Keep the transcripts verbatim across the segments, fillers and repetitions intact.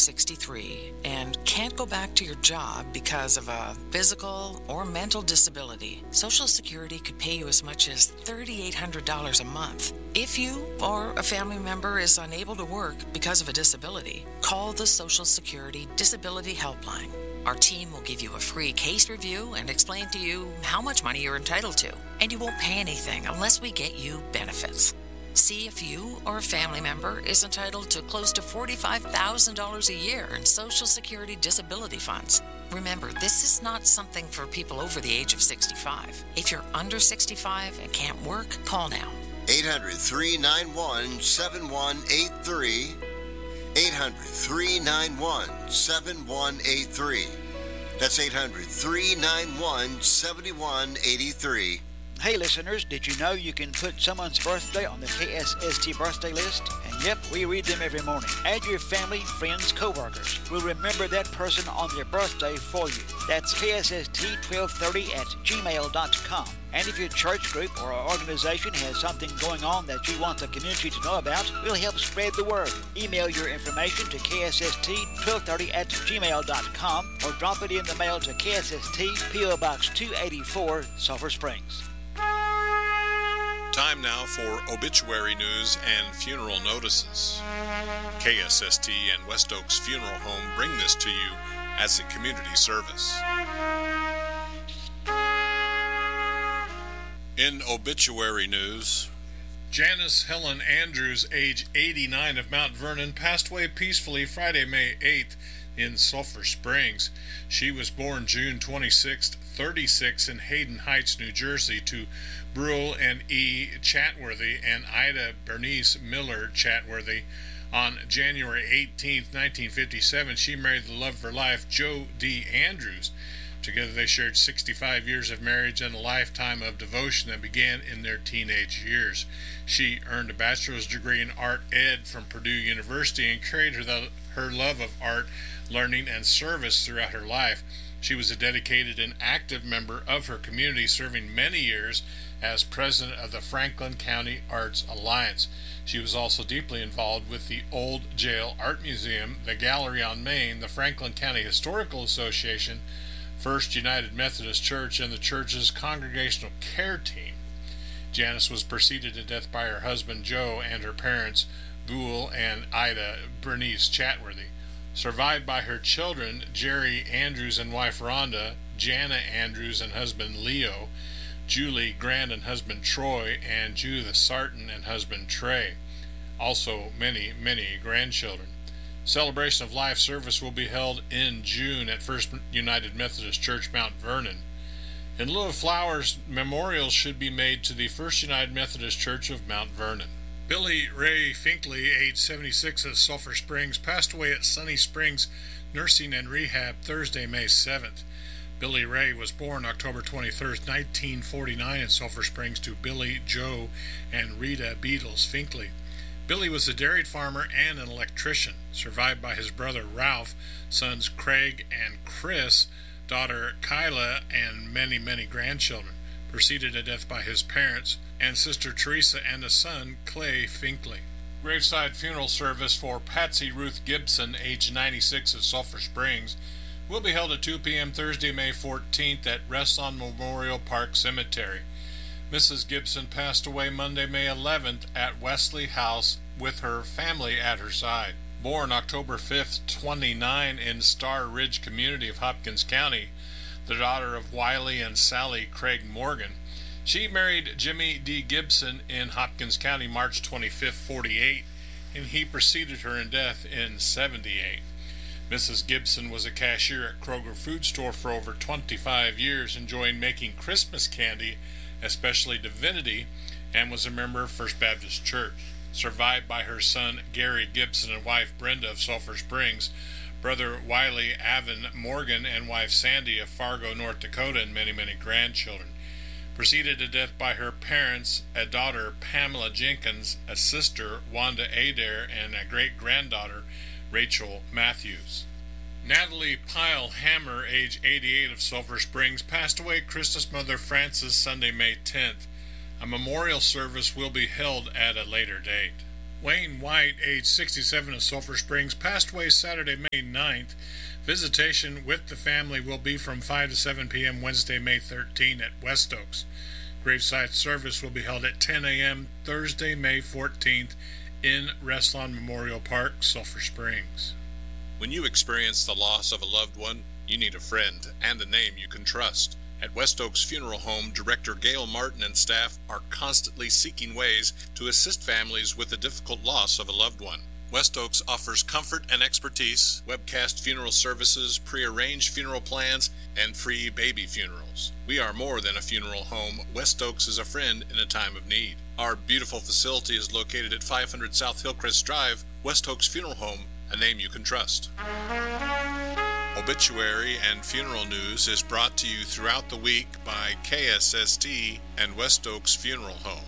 sixty-three and can't go back to your job because of a physical or mental disability, Social Security could pay you as much as three thousand eight hundred dollars a month. If you or a family member is unable to work because of a disability, call the Social Security Disability Helpline. Our team will give you a free case review and explain to you how much money you're entitled to, and you won't pay anything unless we get you benefits. See if you or a family member is entitled to close to forty-five thousand dollars a year in Social Security disability funds. Remember, this is not something for people over the age of sixty-five. If you're under sixty-five and can't work, call now. eight hundred, three nine one, seven one eight three. eight hundred, three nine one, seven one eight three. That's eight hundred, three nine one, seven one eight three. Hey listeners, did you know you can put someone's birthday on the K S S T birthday list? And yep, we read them every morning. Add your family, friends, co-workers. We'll remember that person on their birthday for you. That's K S S T twelve thirty at gmail dot com. And if your church group or organization has something going on that you want the community to know about, we'll help spread the word. Email your information to K S S T twelve thirty at gmail dot com or drop it in the mail to K S S T, P O Box two eighty-four, Sulphur Springs. Time now for obituary news and funeral notices. K S S T and West Oaks Funeral Home bring this to you as a community service. In obituary news, Janice Helen Andrews, age eighty-nine, of Mount Vernon, passed away peacefully Friday, May eighth in Sulphur Springs. She was born June twenty-sixth, thirty-six in Hayden Heights, New Jersey, to Brule and E. Chatworthy and Ida Bernice Miller Chatworthy. On January eighteenth, nineteen fifty-seven, she married the love of her life, Joe D. Andrews. Together they shared sixty-five years of marriage and a lifetime of devotion that began in their teenage years. She earned a bachelor's degree in art ed from Purdue University and carried her, her love of art, learning, and service throughout her life. She was a dedicated and active member of her community, serving many years as president of the Franklin County Arts Alliance. She was also deeply involved with the Old Jail Art Museum, the Gallery on Main, the Franklin County Historical Association, First United Methodist Church, and the church's Congregational Care Team. Janice was preceded to death by her husband Joe and her parents, Buell and Ida Bernice Chatworthy. Survived by her children, Jerry Andrews and wife Rhonda, Jana Andrews and husband Leo, Julie Grant and husband Troy, and Judith Sarton and husband Trey. Also many, many grandchildren. Celebration of Life service will be held in June at First United Methodist Church, Mount Vernon. In lieu of flowers, memorials should be made to the First United Methodist Church of Mount Vernon. Billy Ray Finkley, age seventy-six, of Sulphur Springs, passed away at Sunny Springs Nursing and Rehab Thursday, May seventh. Billy Ray was born October twenty-third, nineteen forty-nine in Sulphur Springs to Billy, Joe, and Rita Beatles Finkley. Billy was a dairy farmer and an electrician, survived by his brother Ralph, sons Craig and Chris, daughter Kyla, and many, many grandchildren, preceded to death by his parents, and sister Teresa and a son, Clay Finkley. Graveside funeral service for Patsy Ruth Gibson, age ninety-six, of Sulphur Springs, will be held at two p.m. Thursday, May fourteenth at Reston Memorial Park Cemetery. Missus Gibson passed away Monday, May eleventh at Wesley House with her family at her side. Born October fifth, twenty-nine in Star Ridge community of Hopkins County, the daughter of Wiley and Sally Craig Morgan, she married Jimmy D. Gibson in Hopkins County March twenty-fifth, forty-eight, and he preceded her in death in seventy-eight. Missus Gibson was a cashier at Kroger Food Store for over twenty-five years, enjoying making Christmas candy, especially Divinity, and was a member of First Baptist Church. Survived by her son Gary Gibson and wife Brenda of Sulphur Springs, brother Wiley Avon Morgan and wife Sandy of Fargo, North Dakota, and many, many grandchildren. Preceded to death by her parents, a daughter Pamela Jenkins, a sister Wanda Adair, and a great-granddaughter Rachel Matthews. Natalie Pyle Hammer, age eighty-eight, of Sulphur Springs, passed away Christmas Mother Francis Sunday, May tenth. A memorial service will be held at a later date. Wayne White, age sixty-seven, of Sulphur Springs, passed away Saturday, May ninth. Visitation with the family will be from five to seven p.m. Wednesday, May thirteenth at West Oaks. Graveside service will be held at ten a.m. Thursday, May fourteenth in Reslon Memorial Park, Sulphur Springs. When you experience the loss of a loved one, you need a friend and a name you can trust. At West Oaks Funeral Home, Director Gail Martin and staff are constantly seeking ways to assist families with the difficult loss of a loved one. West Oaks offers comfort and expertise, webcast funeral services, pre-arranged funeral plans, and free baby funerals. We are more than a funeral home. West Oaks is a friend in a time of need. Our beautiful facility is located at five hundred South Hillcrest Drive. West Oaks Funeral Home, a name you can trust. Obituary and funeral news is brought to you throughout the week by K S S T and West Oaks Funeral Home.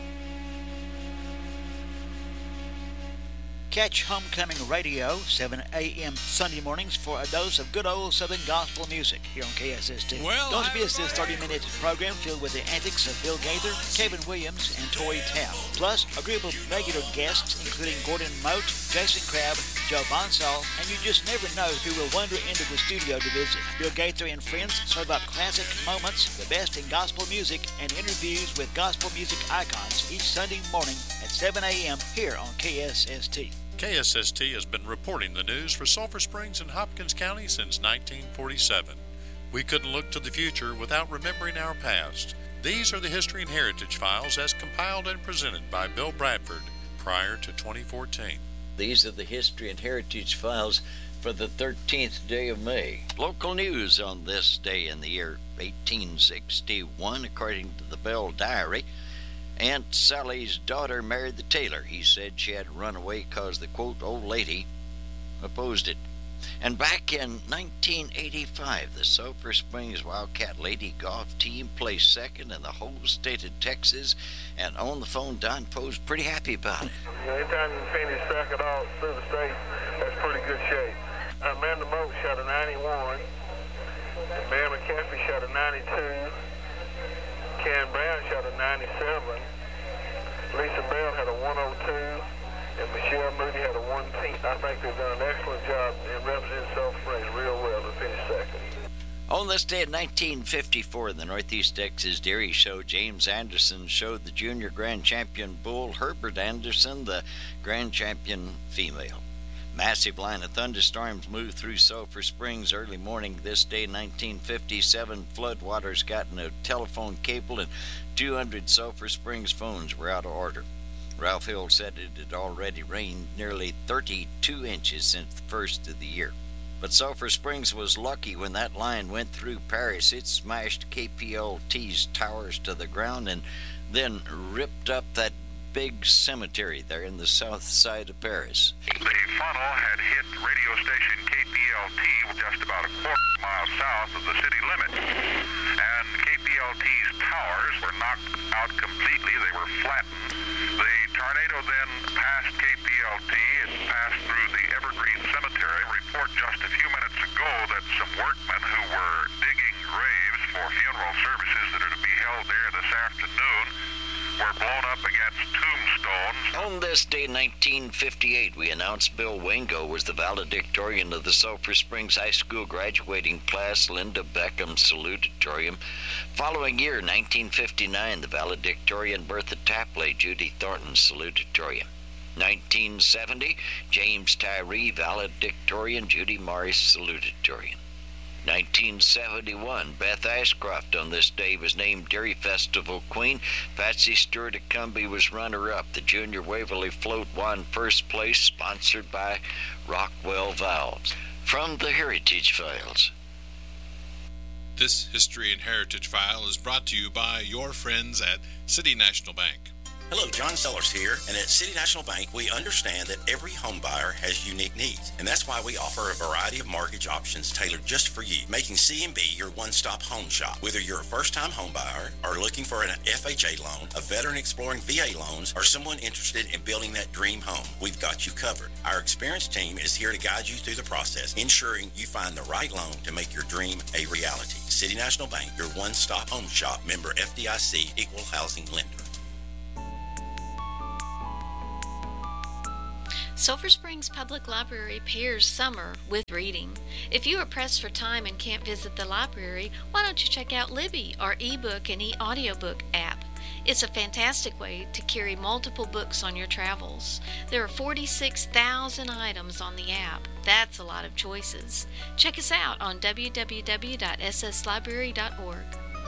Catch Homecoming Radio, seven a.m. Sunday mornings for a dose of good old Southern gospel music here on K S S T. Well, Don't miss this thirty-minute program filled with the antics of Bill Gaither, Kevin Williams, and Tory Taft. Plus, a group of regular guests, including Gordon Moat, Jason Crabb, Joe Bonsall, and you just never know who will wander into the studio to visit. Bill Gaither and friends serve up classic moments, the best in gospel music, and interviews with gospel music icons each Sunday morning at seven a.m. here on K S S T. K S S T has been reporting the news for Sulphur Springs and Hopkins County since nineteen forty-seven. We couldn't look to the future without remembering our past. These are the History and Heritage Files as compiled and presented by Bill Bradford prior to twenty fourteen. These are the History and Heritage Files for the thirteenth day of May. Local news on this day in the year eighteen sixty-one, according to the Bell Diary. Aunt Sally's daughter married the tailor. He said she had to run away because the, quote, old lady opposed it. And back in nineteen eighty-five, the Sulphur Springs Wildcat Lady Golf Team placed second in the whole state of Texas. And on the phone, Don Poe's pretty happy about it. Anytime you finish second all through the state, that's pretty good shape. Amanda Moat shot a ninety-one. And Mary McCaffrey shot a ninety-two. Ken Brown shot a ninety-seven. Lisa Bell had a one oh two. And Michelle Moody had a one ten. I think they've done an excellent job in representing Sulphur Springs real well to finish second. On this day in nineteen fifty-four, in the Northeast Texas Dairy Show, James Anderson showed the junior grand champion bull Herbert Anderson the grand champion female. Massive line of thunderstorms moved through Sulphur Springs early morning this day in nineteen fifty-seven. Floodwaters got in a telephone cable and two hundred Sulphur Springs phones were out of order. Ralph Hill said it had already rained nearly thirty-two inches since the first of the year. But Sulphur Springs was lucky when that line went through Paris. It smashed K P L T's towers to the ground and then ripped up that big cemetery there in the south side of Paris. The funnel had hit radio station K P L T just about a quarter mile south of the city limits. And K P L T's towers were knocked out completely. They were flattened. The tornado then passed K P L T. It passed through the Evergreen Cemetery. Report just a few minutes ago that some workmen who were digging graves for funeral services that are to be held there this afternoon were blown up against tombstones. On this day, nineteen fifty-eight, we announced Bill Wingo was the valedictorian of the Sulphur Springs High School graduating class, Linda Beckham Salutatorium. Following year, nineteen fifty-nine, the valedictorian Bertha Tapley, Judy Thornton Salutatorium. nineteen seventy, James Tyree valedictorian, Judy Morris Salutatorium. nineteen seventy-one, Beth Ashcroft on this day was named Dairy Festival Queen. Patsy Stewart of Cumbie was runner-up. The Junior Waverly Float won first place, sponsored by Rockwell Valves. From the Heritage Files. This History and Heritage File is brought to you by your friends at City National Bank. Hello, John Sellers here, and at City National Bank, we understand that every home buyer has unique needs, and that's why we offer a variety of mortgage options tailored just for you, making C N B your one-stop home shop. Whether you're a first-time home buyer or looking for an F H A loan, a veteran exploring V A loans, or someone interested in building that dream home, we've got you covered. Our experienced team is here to guide you through the process, ensuring you find the right loan to make your dream a reality. City National Bank, your one-stop home shop, member F D I C, equal housing lender. Sulphur Springs Public Library pairs summer with reading. If you are pressed for time and can't visit the library, why don't you check out Libby, our ebook and e-audiobook app? It's a fantastic way to carry multiple books on your travels. There are forty-six thousand items on the app. That's a lot of choices. Check us out on w w w dot s s library dot org.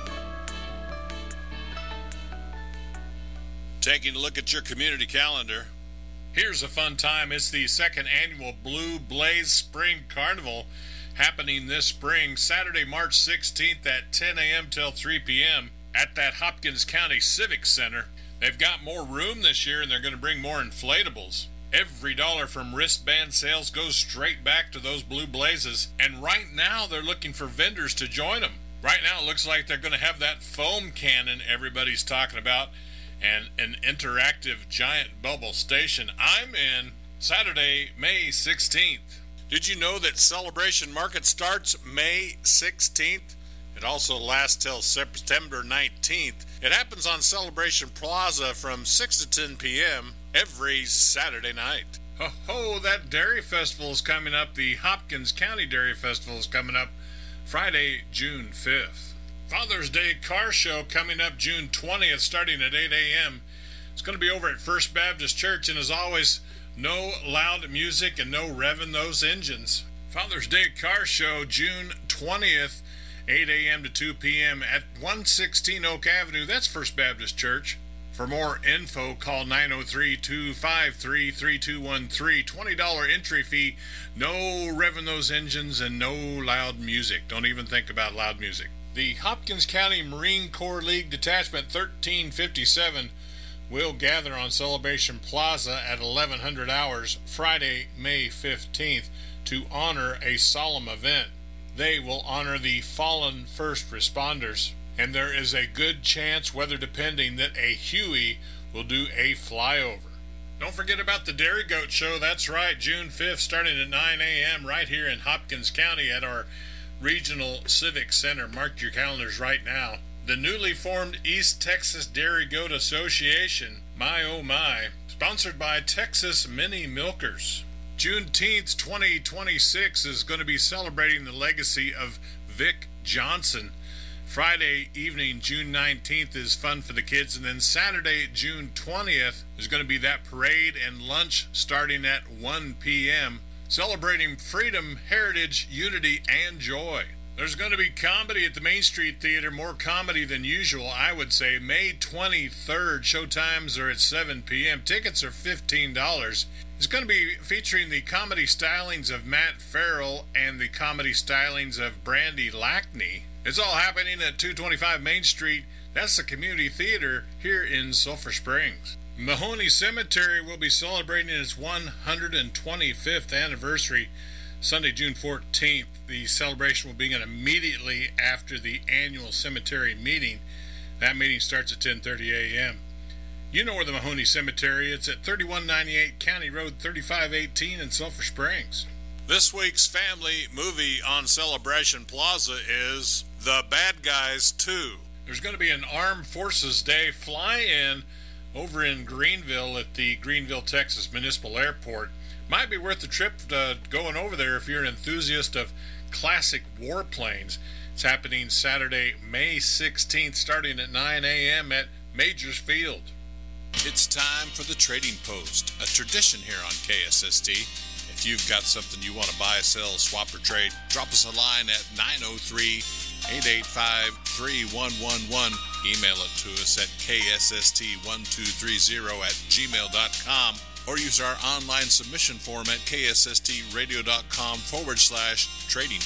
Taking a look at your community calendar. Here's a fun time. It's the second annual Blue Blaze Spring Carnival happening this spring, Saturday, March sixteenth at ten a.m. till three p.m. at that Hopkins County Civic Center. They've got more room this year, and they're going to bring more inflatables. Every dollar from wristband sales goes straight back to those Blue Blazes, and right now they're looking for vendors to join them. Right now it looks like they're going to have that foam cannon everybody's talking about, and an interactive giant bubble station. I'm in Saturday, May sixteenth. Did you know that Celebration Market starts May sixteenth? It also lasts till September nineteenth. It happens on Celebration Plaza from six to ten p.m. every Saturday night. Ho ho, that Dairy Festival is coming up. The Hopkins County Dairy Festival is coming up Friday, June fifth. Father's Day Car Show coming up June twentieth, starting at eight a.m. It's going to be over at First Baptist Church, and as always, no loud music and no revving those engines. Father's Day Car Show, June twentieth, eight a.m. to two p.m. at one sixteen Oak Avenue. That's First Baptist Church. For more info, call nine oh three, two five three, three two one three. twenty dollars entry fee. No revving those engines and no loud music. Don't even think about loud music. The Hopkins County Marine Corps League Detachment thirteen fifty-seven will gather on Celebration Plaza at eleven hundred hours Friday, May fifteenth to honor a solemn event. They will honor the fallen first responders, and there is a good chance, weather depending, that a Huey will do a flyover. Don't forget about the Dairy Goat Show. That's right, June fifth, starting at nine a.m. right here in Hopkins County at our Regional Civic Center. Mark your calendars right now. The newly formed East Texas Dairy Goat Association, my oh my, sponsored by Texas Mini Milkers. Juneteenth twenty twenty-six is going to be celebrating the legacy of Vic Johnson. Friday evening, June nineteenth, is fun for the kids, and then Saturday, June twentieth, is going to be that parade and lunch starting at one p.m., celebrating freedom, heritage, unity, and joy. There's going to be comedy at the Main Street Theater, more comedy than usual, I would say. May twenty-third, showtimes are at seven p.m. Tickets are fifteen dollars. It's going to be featuring the comedy stylings of Matt Farrell and the comedy stylings of Brandy Lackney. It's all happening at two twenty-five Main Street. That's the community theater here in Sulphur Springs. Mahoney Cemetery will be celebrating its one hundred twenty-fifth anniversary Sunday, June fourteenth. The celebration will begin immediately after the annual cemetery meeting. That meeting starts at ten thirty a.m. You know where the Mahoney Cemetery is. It's at thirty-one ninety-eight County Road thirty-five eighteen in Sulphur Springs. This week's family movie on Celebration Plaza is The Bad Guys two. There's going to be an Armed Forces Day fly-in over in Greenville at the Greenville, Texas Municipal Airport. Might be worth the trip to going over there if you're an enthusiast of classic warplanes. It's happening Saturday, May sixteenth, starting at nine a.m. at Majors Field. It's time for the Trading Post, a tradition here on K S S T. If you've got something you want to buy, sell, swap, or trade, drop us a line at nine oh three, eight eight five, three one one one. Email it to us at k s s t one two three zero at gmail dot com, or use our online submission form at k s s t radio dot com forward slash trading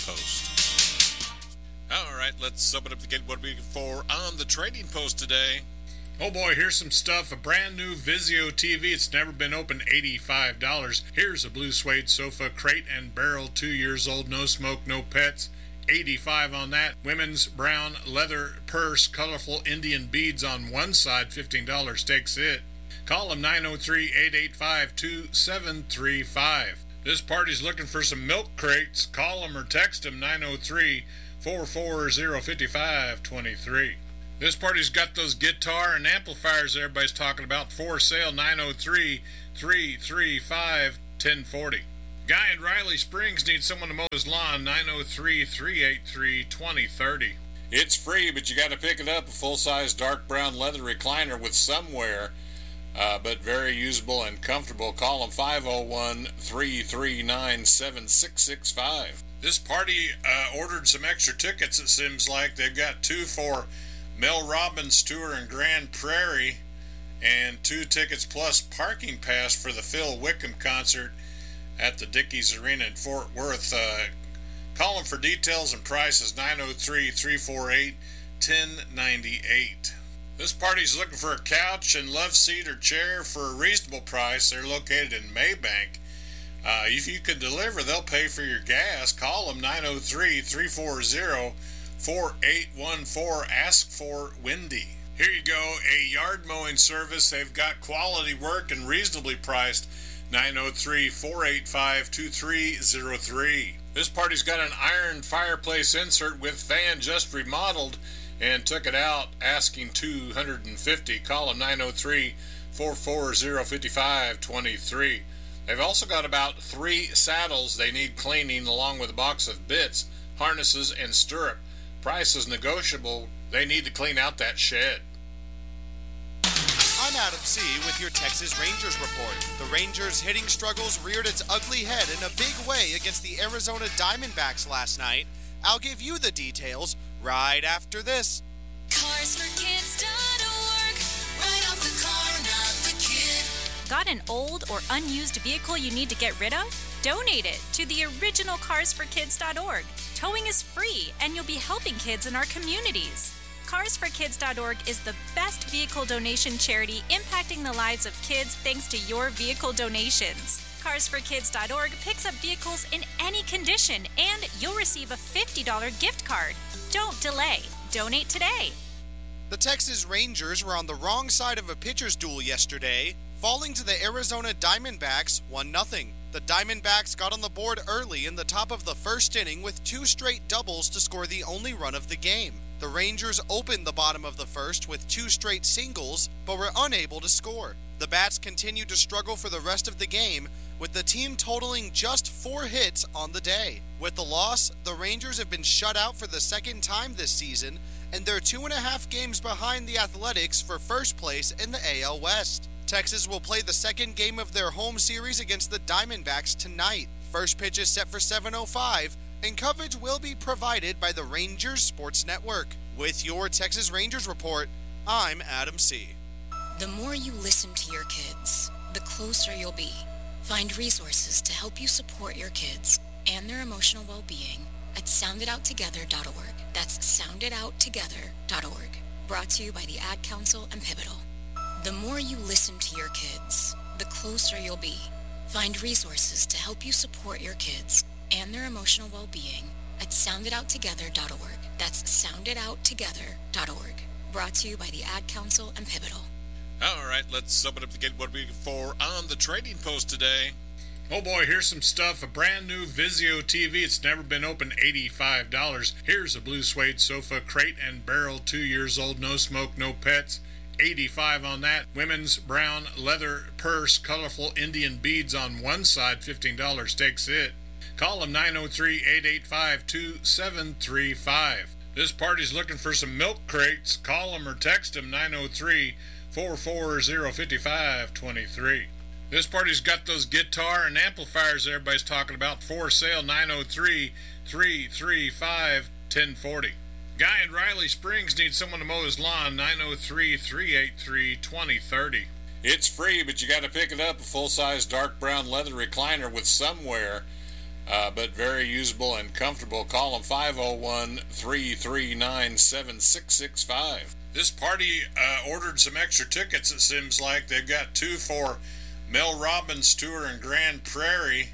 post. All right, let's open up the gate. What are we looking for on the Trading Post today? Oh boy, here's some stuff. A brand new Vizio T V. It's never been opened, eighty-five dollars. Here's a blue suede sofa, crate and barrel, two years old, no smoke, no pets. eighty-five dollars on that. Women's brown leather purse, colorful Indian beads on one side, fifteen dollars takes it. Call them nine oh three, eight eight five, two seven three five. This party's looking for some milk crates. Call them or text them nine oh three, four four zero, five five two three. This party's got those guitar and amplifiers everybody's talking about for sale, nine oh three, three three five, ten forty. Guy in Riley Springs needs someone to mow his lawn. nine oh three, three eight three, two oh three oh. It's free, but you got to pick it up. A full-size dark brown leather recliner with some wear, uh, but very usable and comfortable. Call them five oh one, three three nine, seven six six five. This party uh, ordered some extra tickets, it seems like. They've got two for Mel Robbins' tour in Grand Prairie and two tickets plus parking pass for the Phil Wickham concert at the Dickies Arena in Fort Worth. Uh, call them for details and prices, nine oh three, three four eight, one oh nine eight. This party's looking for a couch and love seat or chair for a reasonable price. They're located in Maybank. Uh, if you can deliver, they'll pay for your gas. Call them nine oh three, three four zero, four eight one four. Ask for Wendy. Here you go, a yard mowing service. They've got quality work and reasonably priced. nine oh three, four eight five, two three oh three. This party's got an iron fireplace insert with fan just remodeled and took it out asking two hundred fifty dollars. Call them nine oh three, four four zero, five five two three. They've also got about three saddles they need cleaning along with a box of bits, harnesses, and stirrup. Price is negotiable. They need to clean out that shed. I'm Adam C. with your Texas Rangers report. The Rangers' hitting struggles reared its ugly head in a big way against the Arizona Diamondbacks last night. I'll give you the details right after this. cars for kids dot org. Right off the car, not the kid. Got an old or unused vehicle you need to get rid of? Donate it to the original cars for kids dot org. Towing is free, and you'll be helping kids in our communities. cars for kids dot org is the best vehicle donation charity impacting the lives of kids thanks to your vehicle donations. cars for kids dot org picks up vehicles in any condition, and you'll receive a fifty dollars gift card. Don't delay. Donate today. The Texas Rangers were on the wrong side of a pitcher's duel yesterday, falling to the Arizona Diamondbacks one nothing. The Diamondbacks got on the board early in the top of the first inning with two straight doubles to score the only run of the game. The Rangers opened the bottom of the first with two straight singles, but were unable to score. The Bats continued to struggle for the rest of the game, with the team totaling just four hits on the day. With the loss, the Rangers have been shut out for the second time this season, and they're two and a half games behind the Athletics for first place in the A L West. Texas will play the second game of their home series against the Diamondbacks tonight. First pitch is set for seven oh five, and coverage will be provided by the Rangers Sports Network. With your Texas Rangers report, I'm Adam C. The more you listen to your kids, the closer you'll be. Find resources to help you support your kids and their emotional well-being at sound it out together dot org. That's sound it out together dot org. Brought to you by the Ad Council and Pivotal. The more you listen to your kids, the closer you'll be. Find resources to help you support your kids and their emotional well-being at sound it out together dot org. That's sound it out together dot org. Brought to you by the Ad Council and Pivotal. All right, let's open up to get what we're looking for on the Trading Post today. Oh boy, here's some stuff. A brand new Vizio T V. It's never been opened, eighty-five dollars. Here's a blue suede sofa, crate and barrel, two years old, no smoke, no pets. eighty-five dollars on that. Women's brown leather purse, colorful Indian beads on one side, fifteen dollars takes it. Call them nine oh three, eight eight five, two seven three five. This party's looking for some milk crates. Call them or text them nine oh three, four four zero, five five two three. This party's got those guitar and amplifiers everybody's talking about for sale, nine oh three, three three five, one oh four oh. Guy in Riley Springs needs someone to mow his lawn, nine oh three, three eight three, two oh three oh. It's free, but you got to pick it up. A full-size dark brown leather recliner with some wear, uh, but very usable and comfortable. Call them five oh one, three three nine, seven six six five. This party uh, ordered some extra tickets, it seems like. They've got two for Mel Robbins' tour in Grand Prairie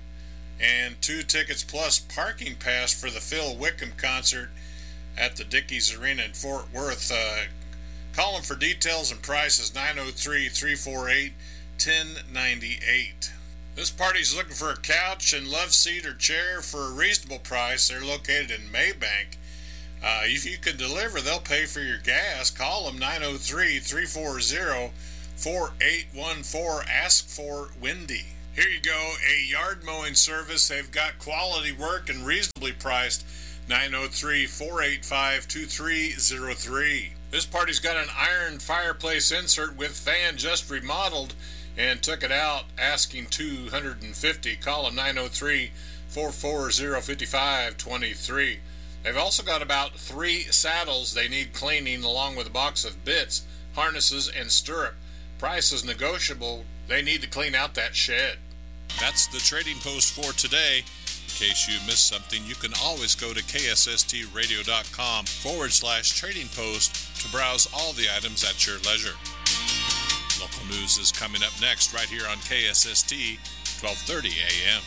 and two tickets plus parking pass for the Phil Wickham concert at the Dickies Arena in Fort Worth. Uh, call them for details and prices, nine oh three, three four eight, one oh nine eight. This party's looking for a couch and love seat or chair for a reasonable price. They're located in Maybank. Uh, if you can deliver, they'll pay for your gas. Call them nine oh three, three four zero, four eight one four. Ask for Wendy. Here you go, a yard mowing service. They've got quality work and reasonably priced. nine oh three, four eight five, two three oh three. This party's got an iron fireplace insert with fan just remodeled and took it out asking two hundred fifty dollars. Call them nine oh three, four four zero, five five two three. They've also got about three saddles they need cleaning along with a box of bits, harnesses, and stirrup. Price is negotiable. They need to clean out that shed. That's the Trading Post for today. In case you missed something, you can always go to ksstradio.com forward slash trading post to browse all the items at your leisure. Local news is coming up next right here on K S S T, twelve thirty a.m.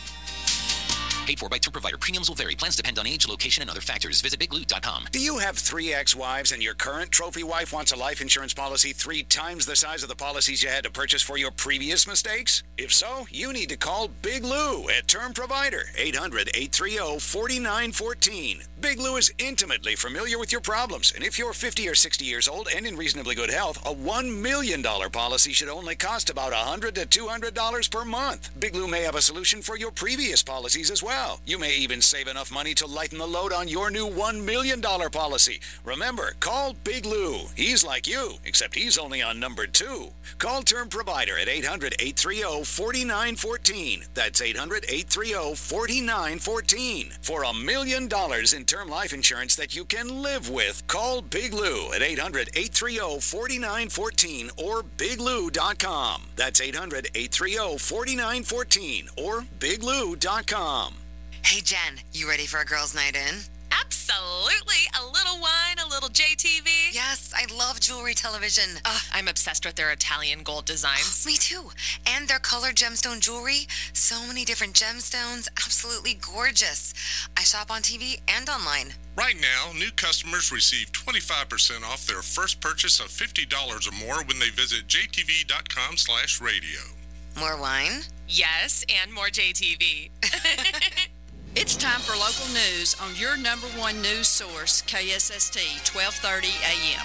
Paid for by tour provider. Premiums will vary. Plans depend on age, location, and other factors. Visit big loot dot com. Do you have three ex-wives and your current trophy wife wants a life insurance policy three times the size of the policies you had to purchase for your previous mistakes? If so, you need to call Big Lou at Term Provider, eight hundred, eight three zero, four nine one four. Big Lou is intimately familiar with your problems, and if you're fifty or sixty years old and in reasonably good health, a one million dollars policy should only cost about one hundred to two hundred dollars per month. Big Lou may have a solution for your previous policies as well. You may even save enough money to lighten the load on your new one million dollars policy. Remember, call Big Lou. He's like you, except he's only on number two. Call Term Provider at eight hundred, eight three zero, four nine one four. That's eight hundred, eight three zero, four nine one four. For a million dollars in term life insurance that you can live with, call Big Lou at eight hundred, eight three zero, four nine one four or big lou dot com. That's eight hundred, eight three zero, four nine one four or big lou dot com. Hey, Jen, you ready for a girls' night in? Absolutely. A little wine, a little J T V. Yes, I love jewelry television. Uh, I'm obsessed with their Italian gold designs. Me too. And their colored gemstone jewelry. So many different gemstones. Absolutely gorgeous. I shop on T V and online. Right now, new customers receive twenty-five percent off their first purchase of fifty dollars or more when they visit j t v dot com slash radio. More wine? Yes, and more J T V. It's time for local news on your number one news source, K S S T, twelve thirty a.m.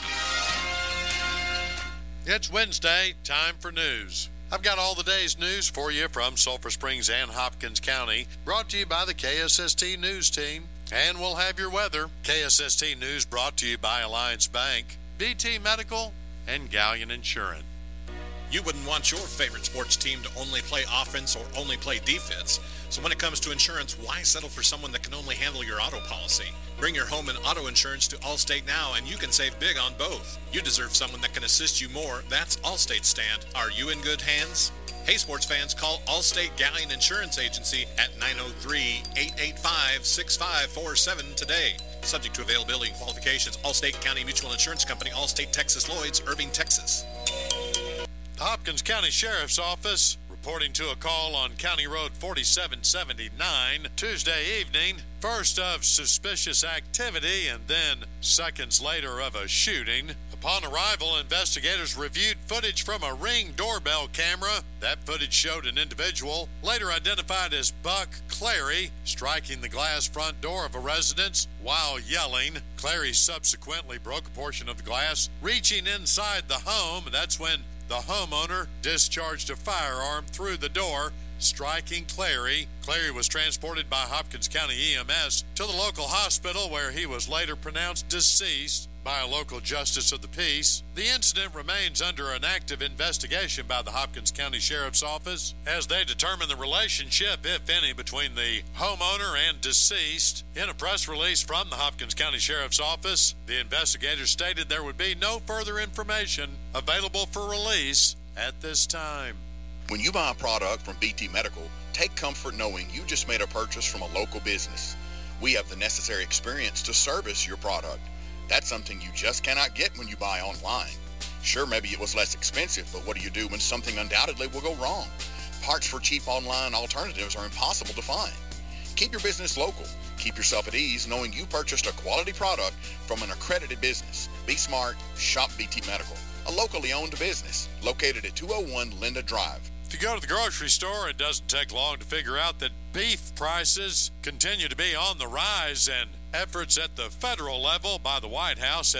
It's Wednesday, time for news. I've got all the day's news for you from Sulphur Springs and Hopkins County, brought to you by the K S S T News Team. And we'll have your weather. K S S T News brought to you by Alliance Bank, B T Medical, and Galleon Insurance. You wouldn't want your favorite sports team to only play offense or only play defense. So when it comes to insurance, why settle for someone that can only handle your auto policy? Bring your home and auto insurance to Allstate now and you can save big on both. You deserve someone that can assist you more. That's Allstate's stand. Are you in good hands? Hey sports fans, call Allstate Galleon Insurance Agency at nine oh three, eight eight five, six five four seven today. Subject to availability and qualifications. Allstate County Mutual Insurance Company, Allstate Texas Lloyd's, Irving, Texas. The Hopkins County Sheriff's Office reporting to a call on County Road forty-seven seventy-nine Tuesday evening. First of suspicious activity and then seconds later of a shooting. Upon arrival, investigators reviewed footage from a Ring doorbell camera. That footage showed an individual, later identified as Buck Clary, striking the glass front door of a residence while yelling. Clary subsequently broke a portion of the glass, reaching inside the home. That's when the homeowner discharged a firearm through the door, striking Clary. Clary was transported by Hopkins County E M S to the local hospital where he was later pronounced deceased by a local justice of the peace. The incident remains under an active investigation by the Hopkins County Sheriff's Office as they determine the relationship, if any, between the homeowner and deceased. In a press release from the Hopkins County Sheriff's Office, the investigators stated there would be no further information available for release at this time. When you buy a product from B T Medical, take comfort knowing you just made a purchase from a local business. We have the necessary experience to service your product. That's something you just cannot get when you buy online. Sure, maybe it was less expensive, but what do you do when something undoubtedly will go wrong? Parts for cheap online alternatives are impossible to find. Keep your business local. Keep yourself at ease knowing you purchased a quality product from an accredited business. Be smart. Shop B T Medical, a locally owned business located at two oh one Linda Drive. If you go to the grocery store, it doesn't take long to figure out that beef prices continue to be on the rise, and efforts at the federal level by the White House have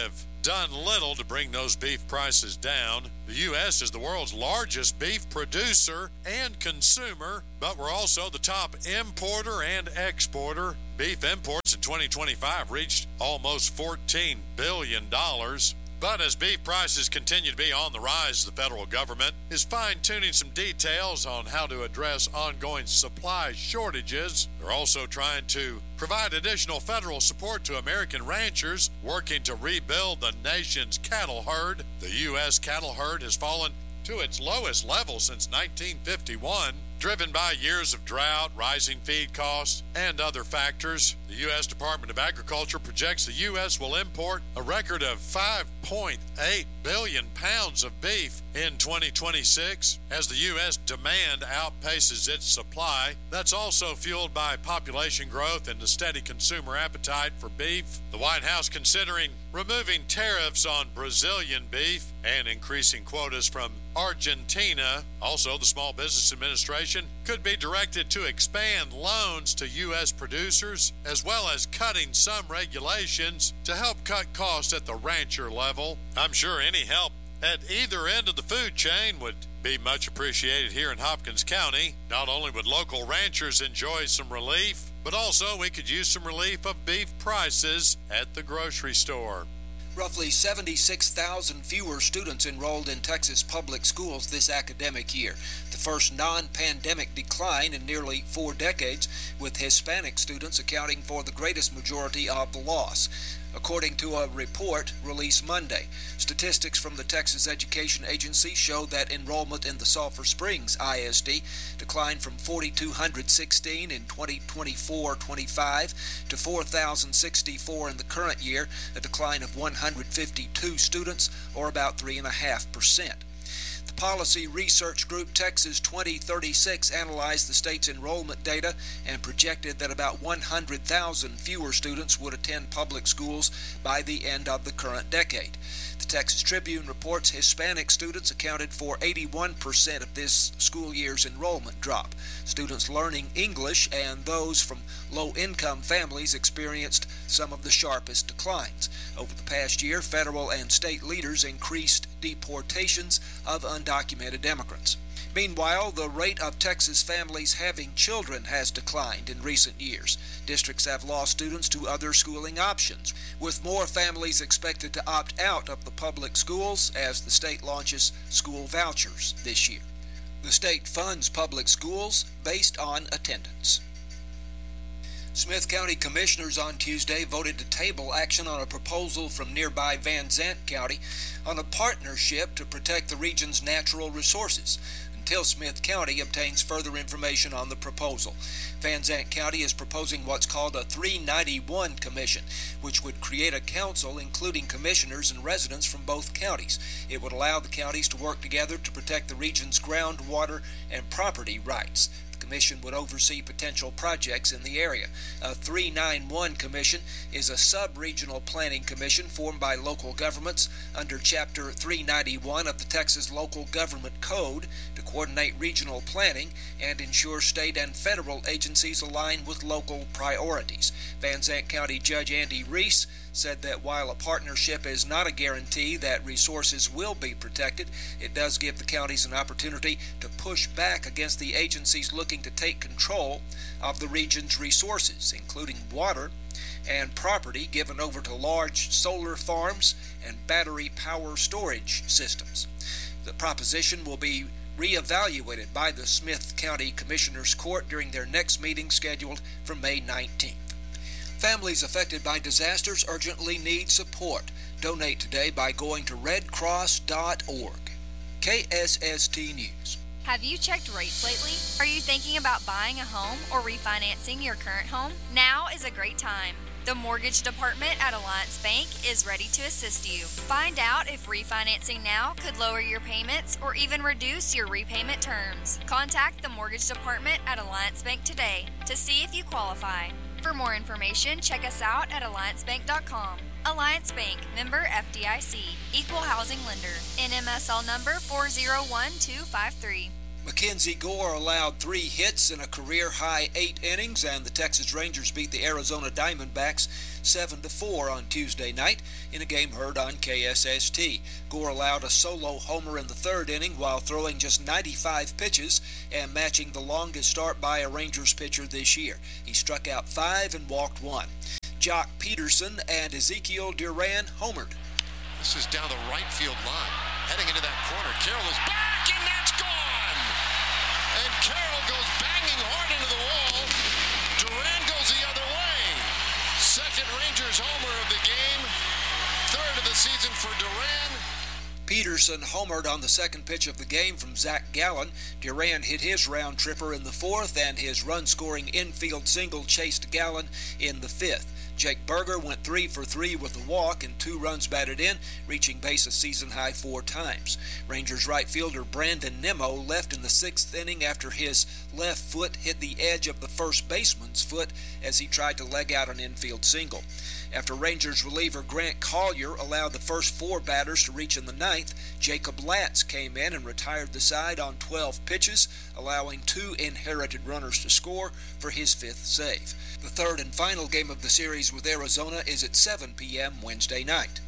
done little to bring those beef prices down. The U S is the world's largest beef producer and consumer, but we're also the top importer and exporter. Beef imports in twenty twenty-five reached almost fourteen billion dollars. But as beef prices continue to be on the rise, the federal government is fine-tuning some details on how to address ongoing supply shortages. They're also trying to provide additional federal support to American ranchers working to rebuild the nation's cattle herd. The U S cattle herd has fallen to its lowest level since nineteen fifty-one, driven by years of drought, rising feed costs, and other factors. The U S Department of Agriculture projects the U S will import a record of five point eight billion pounds of beef in twenty twenty-six as the U S demand outpaces its supply. That's also fueled by population growth and a steady consumer appetite for beef. The White House considering removing tariffs on Brazilian beef and increasing quotas from Argentina. Also, the Small Business Administration could be directed to expand loans to U S producers, as well as cutting some regulations to help cut costs at the rancher level. I'm sure any help at either end of the food chain would be much appreciated here in Hopkins County. Not only would local ranchers enjoy some relief, but also we could use some relief of beef prices at the grocery store. Roughly seventy-six thousand fewer students enrolled in Texas public schools this academic year, the first non-pandemic decline in nearly four decades, with Hispanic students accounting for the greatest majority of the loss, according to a report released Monday. Statistics from the Texas Education Agency show that enrollment in the Sulphur Springs I S D declined from four thousand two hundred sixteen in twenty twenty-four twenty-five to four thousand sixty-four in the current year, a decline of one hundred fifty-two students, or about three point five percent. The policy research group Texas twenty thirty-six analyzed the state's enrollment data and projected that about one hundred thousand fewer students would attend public schools by the end of the current decade. The Texas Tribune reports Hispanic students accounted for eighty-one percent of this school year's enrollment drop. Students learning English and those from low-income families experienced some of the sharpest declines. Over the past year, federal and state leaders increased deportations of undocumented immigrants. Meanwhile, the rate of Texas families having children has declined in recent years. Districts have lost students to other schooling options, with more families expected to opt out of the public schools as the state launches school vouchers this year. The state funds public schools based on attendance. Smith County Commissioners on Tuesday voted to table action on a proposal from nearby Van Zant County on a partnership to protect the region's natural resources until Smith County obtains further information on the proposal. Van Zant County is proposing what's called a three ninety-one Commission, which would create a council including commissioners and residents from both counties. It would allow the counties to work together to protect the region's groundwater and property rights. The commission would oversee potential projects in the area. A three ninety-one Commission is a sub-regional planning commission formed by local governments under Chapter three ninety-one of the Texas Local Government Code to coordinate regional planning and ensure state and federal agencies align with local priorities. Van Zant County Judge Andy Reese said that while a partnership is not a guarantee that resources will be protected, it does give the counties an opportunity to push back against the agencies looking to take control of the region's resources, including water and property given over to large solar farms and battery power storage systems. The proposition will be reevaluated by the Smith County Commissioners Court during their next meeting scheduled for May nineteenth. Families affected by disasters urgently need support. Donate today by going to red cross dot org. K S S T News. Have you checked rates lately? Are you thinking about buying a home or refinancing your current home? Now is a great time. The Mortgage Department at Alliance Bank is ready to assist you. Find out if refinancing now could lower your payments or even reduce your repayment terms. Contact the Mortgage Department at Alliance Bank today to see if you qualify. For more information, check us out at alliance bank dot com. Alliance Bank, member F D I C, equal housing lender, N M S L number four zero one two five three. Mackenzie Gore allowed three hits in a career-high eight innings, and the Texas Rangers beat the Arizona Diamondbacks seven to four on Tuesday night in a game heard on K S S T. Gore allowed a solo homer in the third inning while throwing just ninety-five pitches and matching the longest start by a Rangers pitcher this year. He struck out five and walked one. Jock Peterson and Ezekiel Duran homered. This is down the right field line. Heading into that corner. Carroll is back, and that's gone! And Carroll goes banging hard into the wall. Duran goes the other way. Second Rangers homer of the game. Third of the season for Duran. Peterson homered on the second pitch of the game from Zach Gallen. Duran hit his round tripper in the fourth, and his run-scoring infield single chased Gallen in the fifth. Jake Berger went three for three with a walk and two runs batted in, reaching base a season-high four times. Rangers right fielder Brandon Nimmo left in the sixth inning after his left foot hit the edge of the first baseman's foot as he tried to leg out an infield single. After Rangers reliever Grant Collier allowed the first four batters to reach in the ninth, Jacob Latz came in and retired the side on twelve pitches, allowing two inherited runners to score for his fifth save. The third and final game of the series with Arizona is at seven p.m. Wednesday night.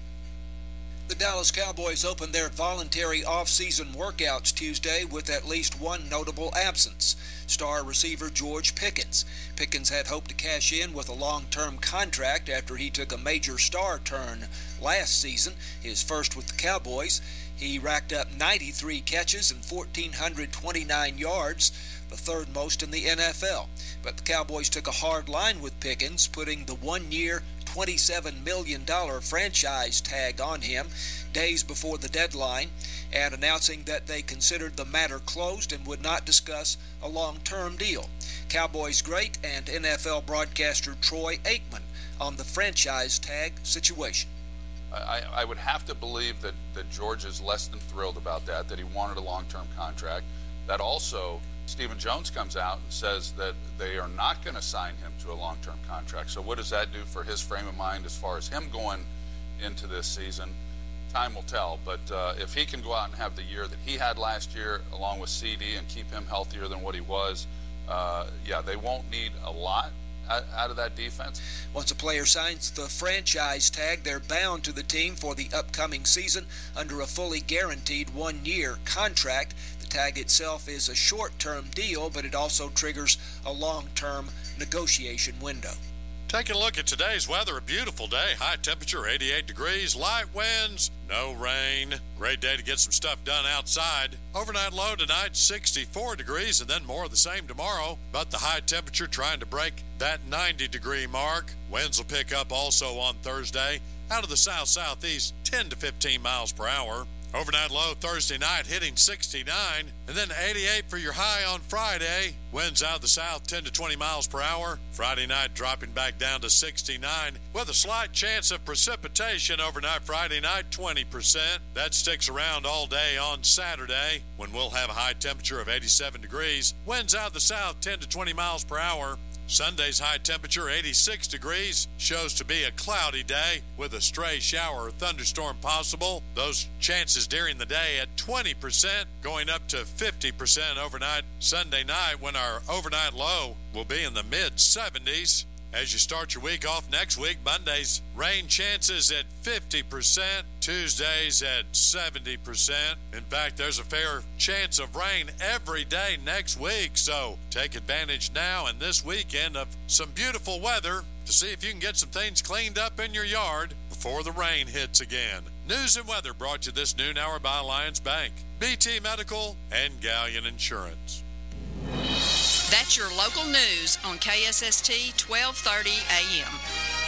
The Dallas Cowboys opened their voluntary off-season workouts Tuesday with at least one notable absence: star receiver George Pickens. Pickens had hoped to cash in with a long-term contract after he took a major star turn last season, his first with the Cowboys. He racked up ninety-three catches and one thousand four hundred twenty-nine yards, the third most in the N F L. But the Cowboys took a hard line with Pickens, putting the one-year, twenty-seven million dollars franchise tag on him days before the deadline, and announcing that they considered the matter closed and would not discuss a long-term deal. Cowboys great and N F L broadcaster Troy Aikman on the franchise tag situation. I, I would have to believe that, that George is less than thrilled about that, that he wanted a long-term contract. That also, Stephen Jones comes out and says that they are not going to sign him to a long-term contract. So what does that do for his frame of mind as far as him going into this season? Time will tell, but uh, if he can go out and have the year that he had last year along with C D and keep him healthier than what he was, uh, yeah, they won't need a lot out of that defense. Once a player signs the franchise tag, they're bound to the team for the upcoming season under a fully guaranteed one-year contract. The tag itself is a short-term deal, but it also triggers a long-term negotiation window. Taking a look at today's weather, a beautiful day. High temperature, eighty-eight degrees, light winds, no rain. Great day to get some stuff done outside. Overnight low tonight, sixty-four degrees, and then more of the same tomorrow. But the high temperature trying to break that ninety degree mark. Winds will pick up also on Thursday. Out of the south-southeast, ten to fifteen miles per hour. Overnight low Thursday night hitting sixty-nine, and then eighty-eight for your high on Friday. Winds out of the south ten to twenty miles per hour. Friday night dropping back down to sixty-nine with a slight chance of precipitation overnight Friday night, twenty percent. That sticks around all day on Saturday when we'll have a high temperature of eighty-seven degrees. Winds out of the south ten to twenty miles per hour. Sunday's high temperature, eighty-six degrees, shows to be a cloudy day with a stray shower or thunderstorm possible. Those chances during the day at twenty percent, going up to fifty percent overnight Sunday night when our overnight low will be in the mid seventies. As you start your week off next week, Monday's rain chances at fifty percent, Tuesdays at seventy percent. In fact, there's a fair chance of rain every day next week, so take advantage now and this weekend of some beautiful weather to see if you can get some things cleaned up in your yard before the rain hits again. News and weather brought to you this noon hour by Alliance Bank, B T Medical, and Galleon Insurance. That's your local news on K S S T twelve thirty A M.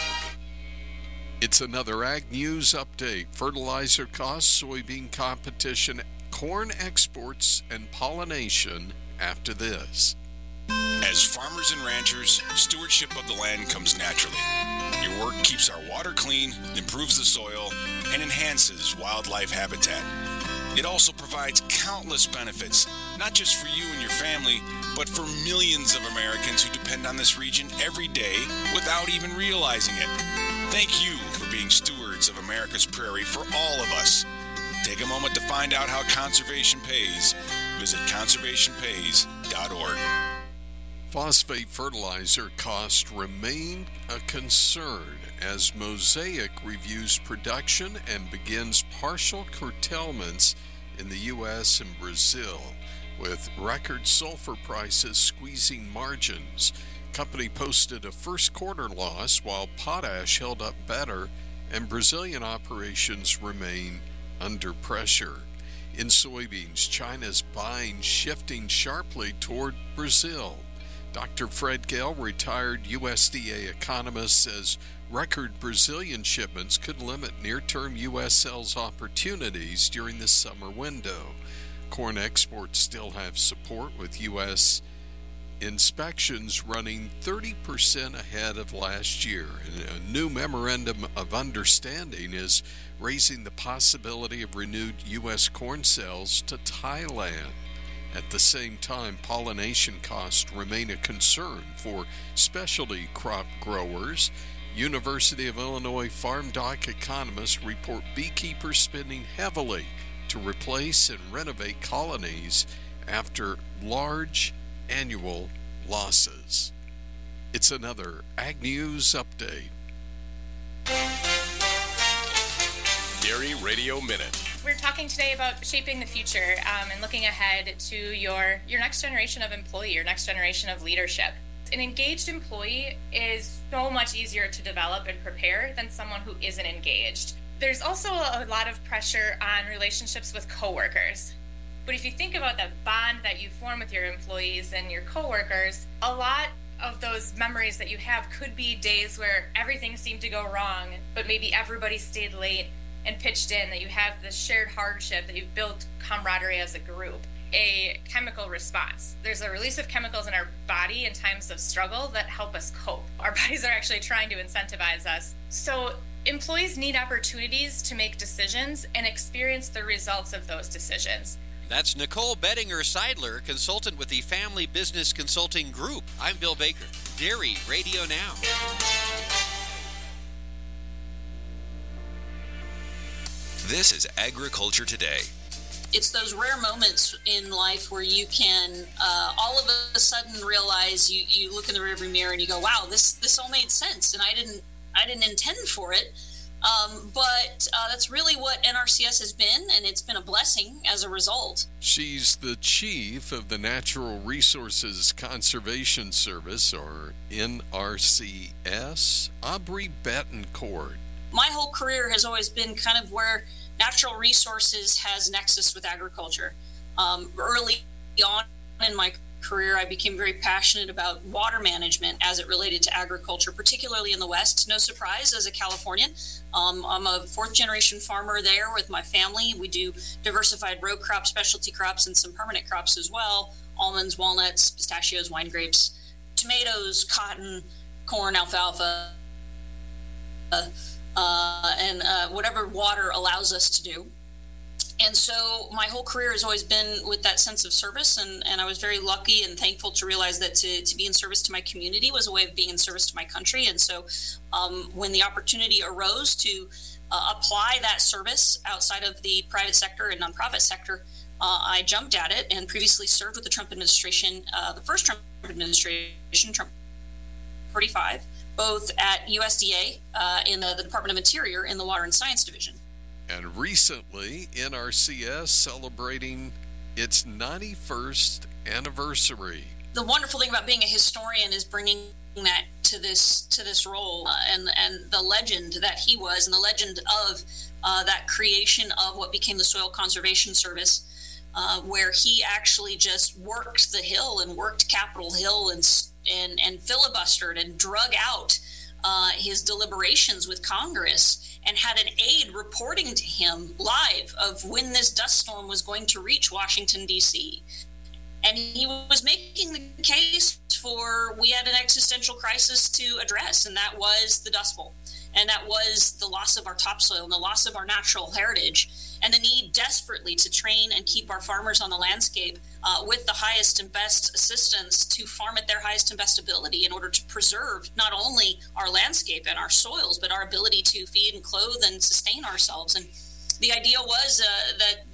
It's another Ag News update. Fertilizer costs, soybean competition, corn exports, and pollination after this. As farmers and ranchers, stewardship of the land comes naturally. Your work keeps our water clean, improves the soil, and enhances wildlife habitat. It also provides countless benefits, not just for you and your family, but for millions of Americans who depend on this region every day without even realizing it. Thank you for being stewards of America's prairie for all of us. Take a moment to find out how conservation pays. visit conservation pays dot org. Phosphate fertilizer costs remain a concern as Mosaic reviews production and begins partial curtailments in the U S and Brazil, with record sulfur prices squeezing margins. Company posted a first quarter loss while potash held up better and Brazilian operations remain under pressure. In soybeans, China's buying shifting sharply toward Brazil. Doctor Fred Gale, retired U S D A economist, says record Brazilian shipments could limit near-term U S sales opportunities during the summer window. Corn exports still have support, with U S inspections running thirty percent ahead of last year. And a new memorandum of understanding is raising the possibility of renewed U S corn sales to Thailand. At the same time, pollination costs remain a concern for specialty crop growers. University of Illinois Farm Doc economists report beekeepers spending heavily to replace and renovate colonies after large annual losses. It's another Ag News Update. Dairy Radio Minute. We're talking today about shaping the future um, and looking ahead to your, your next generation of employee, your next generation of leadership. An engaged employee is so much easier to develop and prepare than someone who isn't engaged. There's also a lot of pressure on relationships with coworkers. But if you think about the bond that you form with your employees and your coworkers, a lot of those memories that you have could be days where everything seemed to go wrong, but maybe everybody stayed late and pitched in, that you have this shared hardship, that you've built camaraderie as a group. A chemical response. There's a release of chemicals in our body in times of struggle that help us cope. Our bodies are actually trying to incentivize us. So employees need opportunities to make decisions and experience the results of those decisions. That's Nicole Bettinger-Seidler, consultant with the Family Business Consulting Group. I'm Bill Baker. Dairy Radio Now. This is Agriculture Today. It's those rare moments in life where you can uh, all of a sudden realize, you, you look in the rearview mirror and you go, wow, this this all made sense, and I didn't I didn't intend for it. Um, but uh, that's really what N R C S has been, and it's been a blessing as a result. She's the chief of the Natural Resources Conservation Service, or N R C S, Aubrey Betancourt. My whole career has always been kind of where natural resources has nexus with agriculture. Um, early on in my career, I became very passionate about water management as it related to agriculture, particularly in the West. No surprise, as a Californian. Um, I'm a fourth generation farmer there with my family. We do diversified row crops, specialty crops, and some permanent crops as well. Almonds, walnuts, pistachios, wine grapes, tomatoes, cotton, corn, alfalfa, uh, uh, and uh, whatever water allows us to do. And so my whole career has always been with that sense of service, and, and I was very lucky and thankful to realize that to, to be in service to my community was a way of being in service to my country. And so um, when the opportunity arose to uh, apply that service outside of the private sector and nonprofit sector, uh, I jumped at it and previously served with the Trump administration, uh, the first Trump administration, Trump forty-five, both at U S D A uh, in the, the Department of Interior in the Water and Science Division. And recently, N R C S celebrating its ninety-first anniversary. The wonderful thing about being a historian is bringing that to this to this role, uh, and and the legend that he was, and the legend of uh, that creation of what became the Soil Conservation Service, uh, where he actually just worked the Hill and worked Capitol Hill and and and filibustered and drug out uh, his deliberations with Congress, and had an aide reporting to him live of when this dust storm was going to reach Washington, D C. And he was making the case for, we had an existential crisis to address, and that was the Dust Bowl. And that was the loss of our topsoil and the loss of our natural heritage, and the need desperately to train and keep our farmers on the landscape uh, with the highest and best assistance to farm at their highest and best ability in order to preserve not only our landscape and our soils, but our ability to feed and clothe and sustain ourselves. And the idea was uh, that that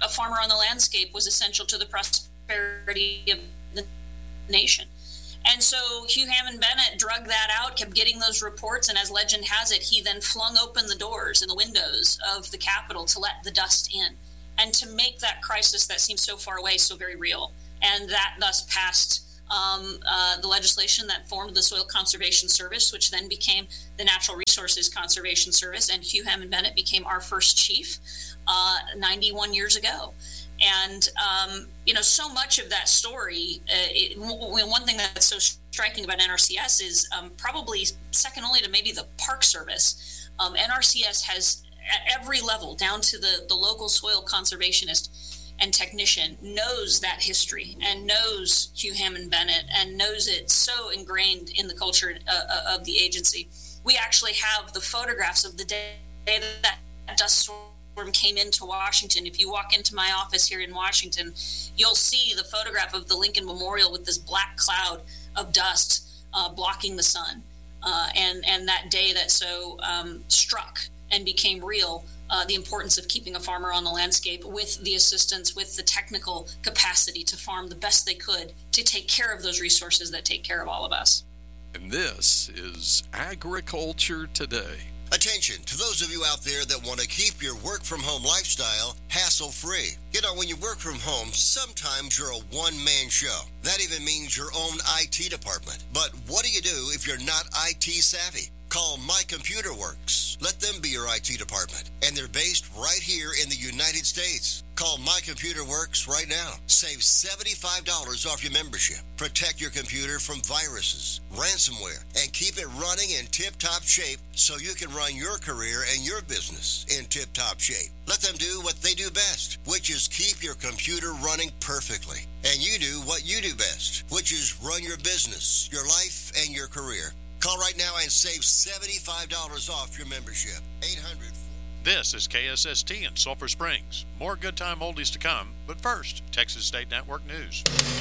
a farmer on the landscape was essential to the prosperity of the nation. And so Hugh Hammond Bennett drug that out, kept getting those reports, and as legend has it, he then flung open the doors and the windows of the Capitol to let the dust in and to make that crisis that seems so far away so very real. And that thus passed um, uh, the legislation that formed the Soil Conservation Service, which then became the Natural Resources Conservation Service, and Hugh Hammond Bennett became our first chief uh, ninety-one years ago. And, um, you know, so much of that story, uh, it, one thing that's so striking about N R C S is um, probably second only to maybe the Park Service. Um, N R C S has, at every level, down to the, the local soil conservationist and technician, knows that history and knows Hugh Hammond Bennett and knows it so ingrained in the culture uh, of the agency. We actually have the photographs of the day that dust storm came into Washington. If you walk into my office here in Washington, you'll see the photograph of the Lincoln Memorial with this black cloud of dust uh, blocking the sun. Uh, and, and that day that so um, struck and became real, uh, the importance of keeping a farmer on the landscape with the assistance, with the technical capacity to farm the best they could to take care of those resources that take care of all of us. And this is Agriculture Today. Attention to those of you out there that want to keep your work-from-home lifestyle hassle-free. You know, when you work from home, sometimes you're a one-man show. That even means your own I T department. But what do you do if you're not I T savvy? Call My Computer Works. Let them be your I T department. And they're based right here in the United States. Call My Computer Works right now. Save seventy-five dollars off your membership. Protect your computer from viruses, ransomware, and keep it running in tip-top shape so you can run your career and your business in tip-top shape. Let them do what they do best, which is keep your computer running perfectly. And you do what you do best, which is run your business, your life, and your career. Call right now and save seventy-five dollars off your membership. eight hundred. This is K S S T in Sulphur Springs. More good time oldies to come, but first, Texas State Network News.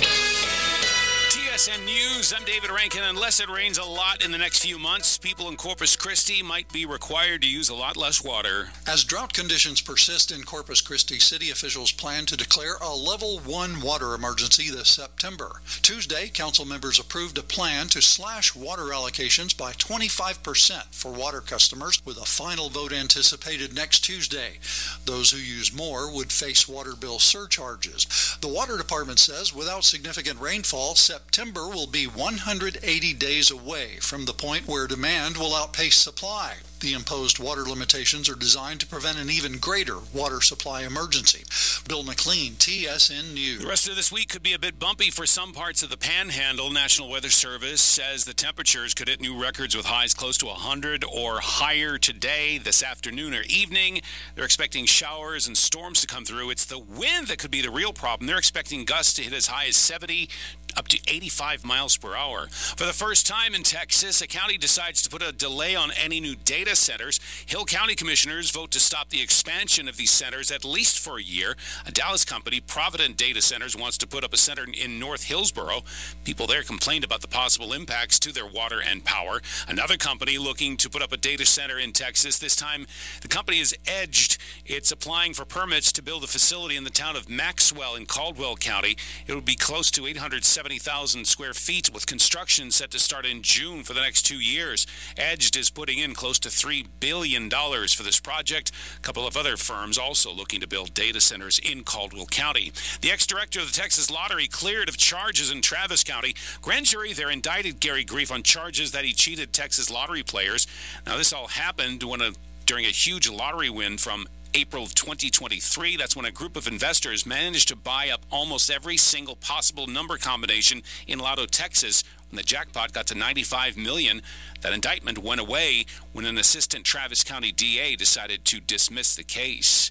T S N News, I'm David Rankin. Unless it rains a lot in the next few months, people in Corpus Christi might be required to use a lot less water. As drought conditions persist in Corpus Christi, city officials plan to declare a level one water emergency this September. Tuesday, council members approved a plan to slash water allocations by twenty-five percent for water customers, with a final vote anticipated next Tuesday. Those who use more would face water bill surcharges. The water department says without significant rainfall, September will be one hundred eighty days away from the point where demand will outpace supply. The imposed water limitations are designed to prevent an even greater water supply emergency. Bill McLean, T S N News. The rest of this week could be a bit bumpy for some parts of the Panhandle. National Weather Service says the temperatures could hit new records with highs close to one hundred or higher today, this afternoon or evening. They're expecting showers and storms to come through. It's the wind that could be the real problem. They're expecting gusts to hit as high as seventy up to eighty-five miles per hour. For the first time in Texas, a county decides to put a delay on any new data centers. Hill County commissioners vote to stop the expansion of these centers at least for a year. A Dallas company, Provident Data Centers, wants to put up a center in North Hillsboro. People there complained about the possible impacts to their water and power. Another company looking to put up a data center in Texas. This time, the company is Edged. It's applying for permits to build a facility in the town of Maxwell in Caldwell County. It would be close to eight hundred seventy thousand square feet, with construction set to start in June for the next two years. Edged is putting in close to three billion dollars for this project. A couple of other firms also looking to build data centers in Caldwell County. The ex-director of the Texas Lottery cleared of charges in Travis County. Grand jury there indicted Gary Grief on charges that he cheated Texas lottery players. Now, this all happened when a, during a huge lottery win from April of twenty twenty-three. That's when a group of investors managed to buy up almost every single possible number combination in Lotto, Texas. When the jackpot got to ninety-five million dollars, that indictment went away when an assistant Travis County D A decided to dismiss the case.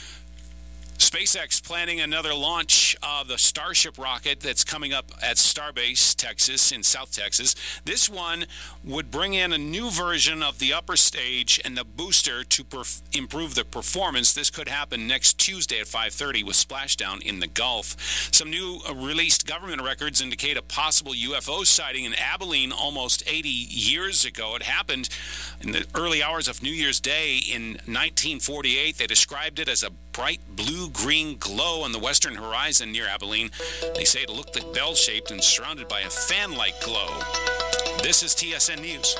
SpaceX planning another launch of the Starship rocket that's coming up at Starbase, Texas, in South Texas. This one would bring in a new version of the upper stage and the booster to perf- improve the performance. This could happen next Tuesday at five thirty with splashdown in the Gulf. Some new uh, released government records indicate a possible U F O sighting in Abilene almost eighty years ago. It happened in the early hours of New Year's Day in nineteen forty-eight. They described it as a bright blue-green glow on the western horizon near Abilene. They say it'll look like bell-shaped and surrounded by a fan-like glow. This is T S N News.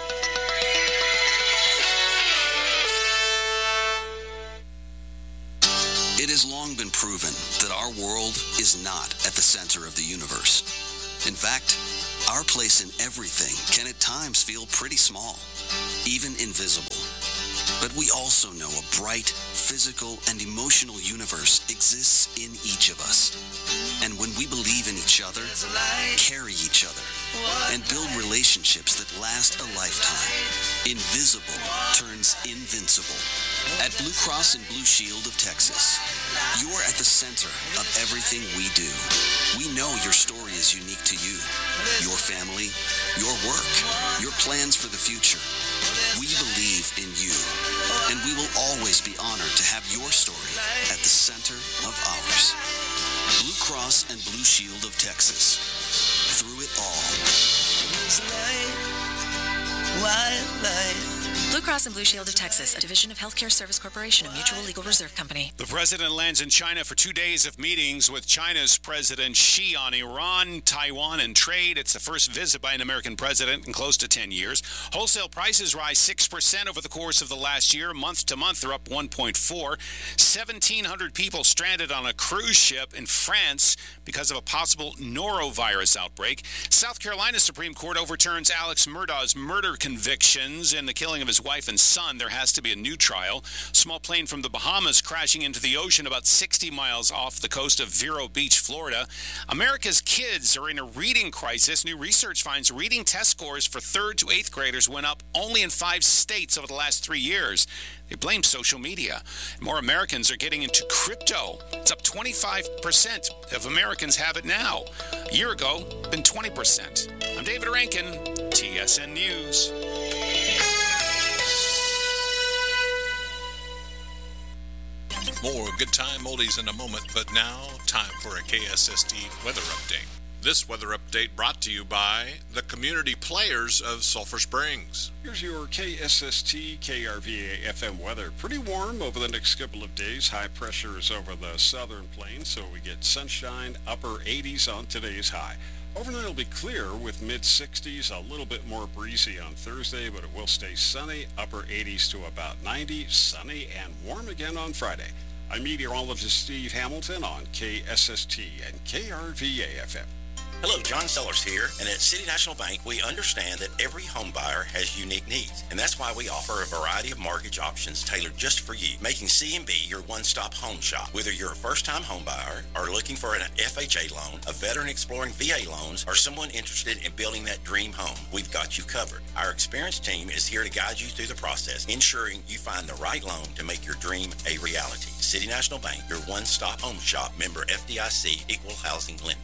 It has long been proven that our world is not at the center of the universe. In fact, our place in everything can at times feel pretty small, even invisible. But we also know a bright, physical, and emotional universe exists in each of us. And when we believe in each other, carry each other, and build relationships that last a lifetime, invisible turns invincible. At Blue Cross and Blue Shield of Texas, you're at the center of everything we do. We know your story is unique to you, your family, your work, your plans for the future. We believe in you, and we will always be honored to have your story at the center of ours. Blue Cross and Blue Shield of Texas. Through it all. White light. Blue Cross and Blue Shield of Texas, a division of Healthcare Service Corporation, a mutual legal reserve company. The president lands in China for two days of meetings with China's President Xi on Iran, Taiwan, and trade. It's the first visit by an American president in close to ten years. Wholesale prices rise six percent over the course of the last year. Month to month, they're up one point four. seventeen hundred people stranded on a cruise ship in France because of a possible norovirus outbreak. South Carolina Supreme Court overturns Alex Murdaugh's murder convictions in the killing of his wife and son. There has to be a new trial. Small plane from the Bahamas crashing into the ocean about sixty miles off the coast of Vero Beach, Florida. America's kids are in a reading crisis. New research finds reading test scores for third to eighth graders went up only in five states over the last three years. They blame social media. More Americans are getting into crypto. It's up twenty-five percent of Americans have it now. A year ago, been twenty percent. I'm David Rankin, T S N News. More good time oldies in a moment, but now time for a K S S T weather update. This weather update brought to you by the community players of Sulphur Springs. Here's your K S S T K R V A F M weather. Pretty warm over the next couple of days. High pressure is over the southern plains, so we get sunshine, upper eighties on today's high. Overnight will be clear with mid-sixties, a little bit more breezy on Thursday, but it will stay sunny, upper eighties to about ninety, sunny and warm again on Friday. I'm meteorologist Steve Hamilton on K S S T and K R V A F M. Hello, John Sellers here, and at City National Bank, we understand that every home buyer has unique needs, and that's why we offer a variety of mortgage options tailored just for you, making C and B your one-stop home shop. Whether you're a first-time home buyer or looking for an F H A loan, a veteran exploring V A loans, or someone interested in building that dream home, we've got you covered. Our experienced team is here to guide you through the process, ensuring you find the right loan to make your dream a reality. City National Bank, your one-stop home shop, member F D I C, equal housing lender.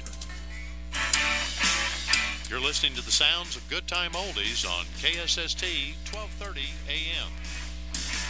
You're listening to the sounds of Good Time Oldies on K S S T twelve thirty A M.